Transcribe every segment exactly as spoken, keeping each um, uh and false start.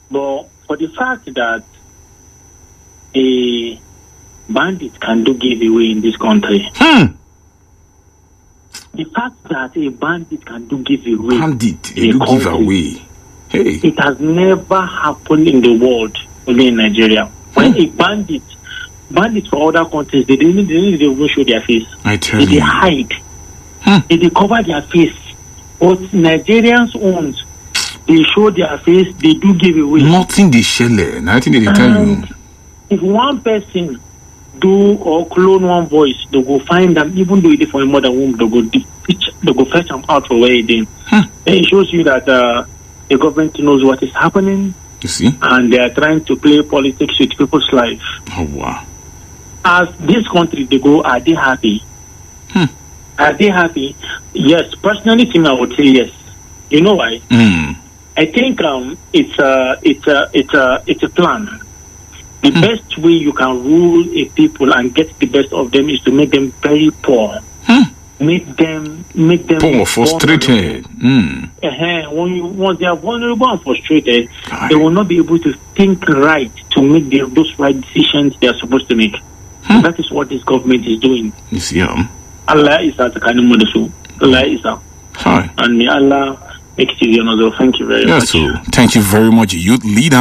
But for the fact that a bandit can do giveaway in this country, Hmm. the fact that a bandit can do giveaway, Bandit, in you a do give country, away. Hey. it has never happened in the world, only in Nigeria. When Hmm. a bandit, bandits for other countries, they didn't, they didn't even show their face. I tell They, they you. hide. Hmm. They, they cover their face. But Nigerians own, they show their face, they do give away. Nothing they share. Nothing they tell you. And if one person do or clone one voice, they go find them, even though it is for a mother womb, they go deep, they go fetch them out for where it is. Hmm. Then it shows you that uh, the government knows what is happening, You see? and they are trying to play politics with people's life. Oh, wow. As this country they go, are they happy? Hmm. Are they happy? Yes, personally, to me, I would say yes. You know why? Mm. I think um, it's a it's a it's a it's a plan. The Hmm. best way you can rule a people and get the best of them is to make them very poor. Hmm. Make them make them Poor, frustrated. Mm. Uh-huh. When you once they are vulnerable and frustrated, God. they will not be able to think right to make the, those right decisions they are supposed to make. Hmm. That is what this government is doing. You see, um, Allah is at the kind of mother, so Allah is out. hi. And may Allah make it easy on us all. Thank you very Yeah, much. so thank you very much, youth leader.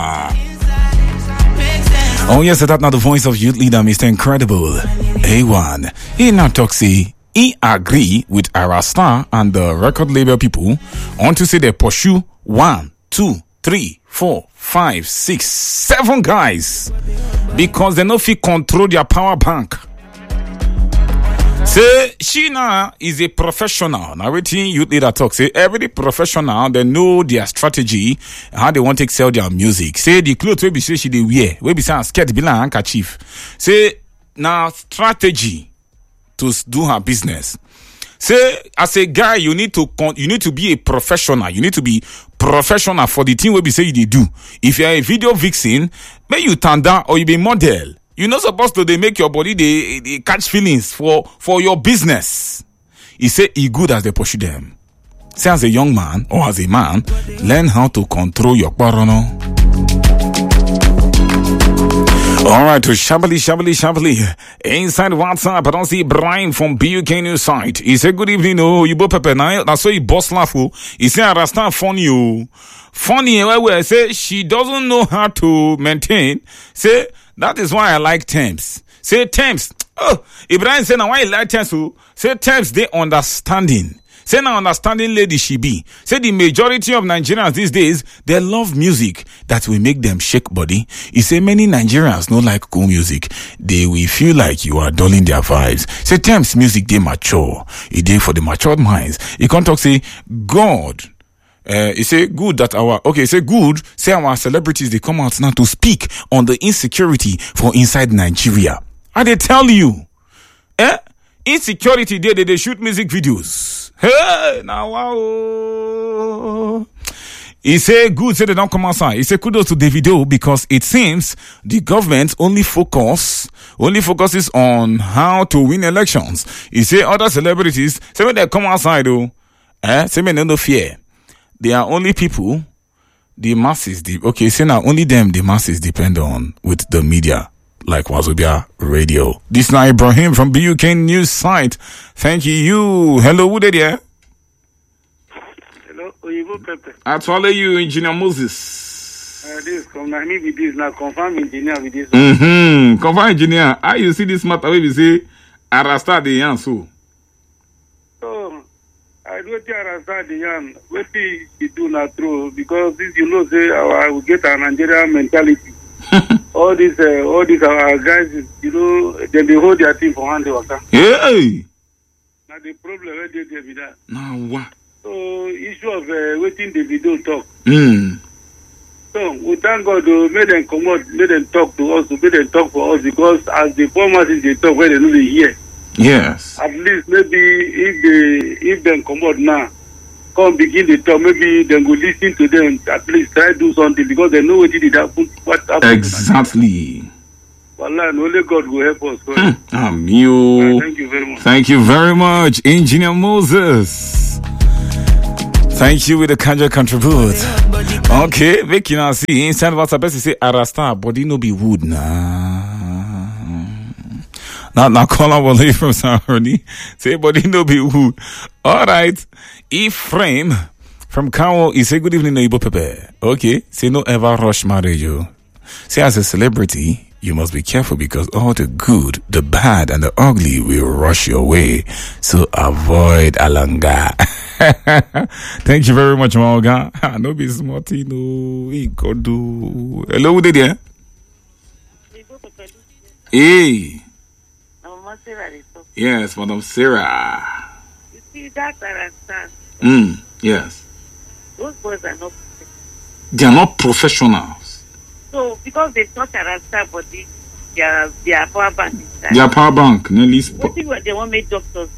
Oh yes, that's not the voice of youth leader, Mister Incredible. A one. He now talks say he agree with our star and the record label people on to say they pursue one, two, three, four, five, six, seven guys because they no fit control their power bank. Say she now is a professional. Now waiting youth leader talk. Say every professional they know their strategy, how they want to sell their music. Say the clothes we be say she they wear, we be say skirt be like handkerchief. Say now strategy to do her business. Say as a guy you need to con- you need to be a professional. You need to be professional for the thing we be say you do. If you're a video vixen, may you turn down or you be model. You're not supposed to they make your body they, they catch feelings for, for your business. He say he good as they pursue them. Say as a young man or as a man, learn how to control your parono. Alright, to Shabali Shabali Shabali. Inside WhatsApp, I don't see Brian from B U K News site. He said good evening, oh, you both pepper now. That's why he boss laugh. Oh. He said I stand funny, oh. Funny, where well, say she doesn't know how to maintain. Say that is why I like Thames. Say Thames. Oh, Ibrahim say now why you like Thames? Oh. Say Thames, they understanding. Say now understanding lady she be. Say the majority of Nigerians these days, they love music that will make them shake body. He say many Nigerians don't like cool music. They will feel like you are dulling their vibes. Say Thames music, they mature. It dey for the matured minds. He can't talk say, God. Uh, he say good that our okay say good say our celebrities they come out now to speak on the insecurity for inside Nigeria. And they tell you, eh, insecurity there they, they shoot music videos. Hey, now wow. He say good say they don't come outside. He say kudos to Davido because it seems the government only focus only focuses on how to win elections. He say other celebrities say when they come outside though, eh, say men no fear. They are only people the masses, the, okay, say now only them the masses depend on with the media, like Wazobia Radio. This now Ibrahim from B U K News site. Thank you. Hello, who there? Hello, Oyibo Pepe. I follow you, Engineer Moses. Uh, this come now me with this now confirm engineer with this. Mm-hmm. Confirm engineer. How you see this matter? We say, Arasta the Yansu. So, I do understand the young. What he do not true because this you know say our we get a Nigerian mentality. all these uh, all these our guys, you know, then they hold their team for hand they work. Hey. Now the problem where they dey with that. Now what? So issue of uh, waiting the video talk. Mm. So we thank God to make them come out, make them talk to us, make them talk for us because as the formers they talk when they know they hear. Yes. At least maybe if they if they come out now, come begin the talk, maybe they go listen to them. At least try to do something because they know what did happen. What happened? Exactly. Wallah, only God will help us. Hmm. Um, you. Uh, thank you very much. Thank you very much, Engineer Moses. Thank you with the Kanja contribute. Okay, make you now see inside WhatsApp. Best say Arasta, body no be wood nah. Now, now call our lady from Saharoni. Say body no be wood. All right, Ephraim from Kawo. He say good evening, Ibo Pepe. Okay, say no ever rush marriage. You say as a celebrity, you must be careful because all the good, the bad, and the ugly will rush your way. So avoid alanga. Thank you very much, Morgan. No be smarty, no. He could do. Hello, who did you? Hey. Yes, Madam Sarah. You see that Arasta? Mm, yes. Those boys are not. They are not professionals. So, because they touch Arasta body, they are, they are power bank inside. They are power bank, nearly. What do they want to make doctors?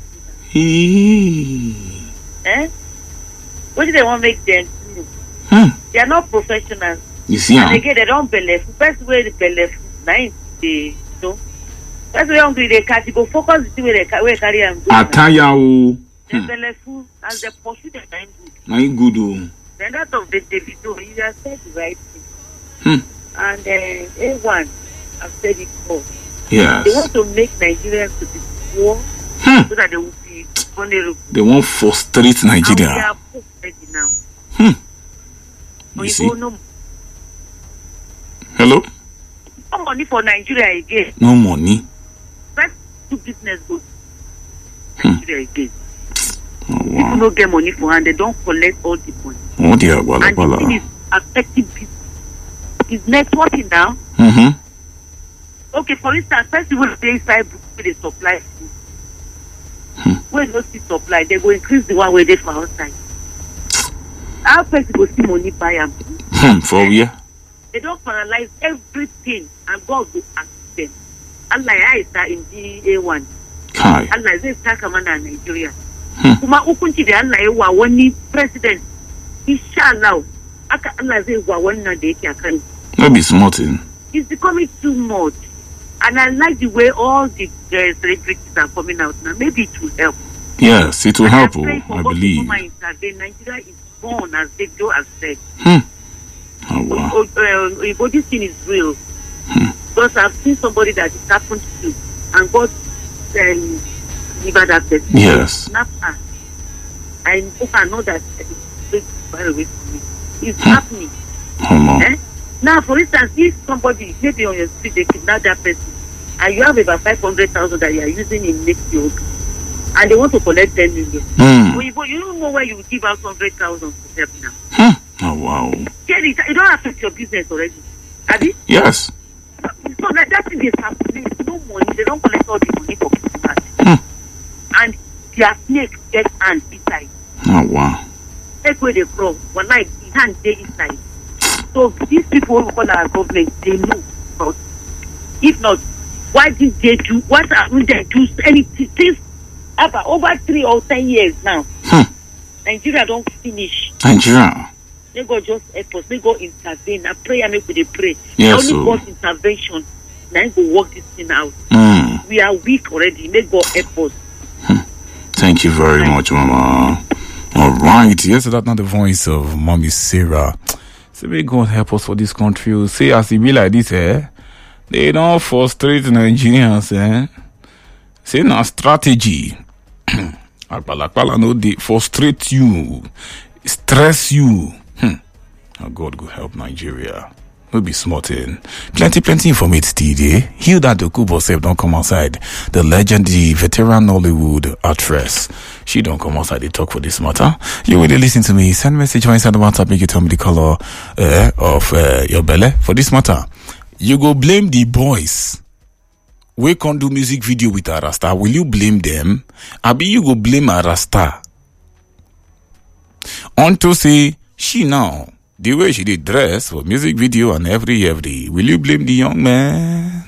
Hey. Eh? What do they want to make them do? Hmm. They are not professionals. You see, and huh? again, they don't believe. First way they believe, nine they no. First way hungry they catch. Go focus the way they carry carry and go. Ataya o. They believe as they pursue the nine good. Nine good o. Then that of the Davido, you just said the right thing. Hmm. And uh, A one, I've said it before. Yes. They want to make Nigerians to be poor Hmm. so that they will be vulnerable. They want frustrate Nigeria. And we are poor already now. Hmm. So You you see? go no, Hello? no money for Nigeria again. No money. Let's do business good. Hmm. Nigeria again. Oh, People wow. don't get money for and they don't collect all the money. Oh dear, wala And the thing wala. is affecting people. It's networking now. Mm-hmm. Okay, for instance, first people they inside book where they supply food. Hmm. When no see supply, they go increase the one where they for outside. How first go see money buy them? Hmm. For where? They don't paralyze everything and God will ask them. Allah ya isa in the A one. Kai. Allah zai saka mana Nigeria. Hmm. Kuma hukunci da Allah ya wa wani president. Insha Allah, aka Allah zai wa wannan da yake akan. No be smarting. It's becoming too much. And I like the way all the uh, celebrities are coming out now. Maybe it will help. Yes, it will And help, I, pray oh, for I God to believe. come and intervene. Nigeria is gone, as they do have said. Hmm. Oh wow. Oh, uh, but this thing is real. Hmm. Because I've seen somebody that it happened to, and God um, delivered that person. Yes. Not her. I hope I know that it's very far away from me. It's happening. Oh no. Eh? Now, for instance, if somebody, maybe on your street, they kidnap that person, and you have about five hundred thousand that you are using in next year, and they want to collect ten million. Hmm. Well, you, you don't know where you will give out one hundred thousand for help now. Hmm. Oh wow. Get it, it don't affect your business already. Have you? Yes. So like, that thing is happening. No money, they don't collect all the money for Christmas. Hmm. And their snake get hand inside. Oh wow. Take where they from. One night, the hand they inside. So these people who call our government, they know about it. If not, why did they do, what haven't they do anything? Since about over three or ten years now, Hmm. Nigeria don't finish. Nigeria. They go just help us. They go intervene. I pray and make they pray. Yes, Only so- God's intervention. Now go work this thing out. Hmm. We are weak already. May God help us. Thank you very much, Mama. All right. Yes, that's not the voice of Mommy Sarah. Say, may God help us for this country. Say, as it be like this, eh? They don't frustrate Nigerians, eh? Say, now strategy. Akbalakbala no, they frustrate you, stress you. Hmm. Now God go help Nigeria. We'll be smarting. Plenty, plenty information today. Heal that the Kubo self don't come outside. The legend, the veteran Nollywood actress. She don't come outside. They talk for this matter. You really listen to me. Send message on inside the WhatsApp. Make you tell me the color uh, of uh, your belly for this matter. You go blame the boys. We can't do music video with Arasta. Will you blame them? Abi you go blame Arasta. Unto say she now. The way she did dress for music video and every every. Will you blame the young man?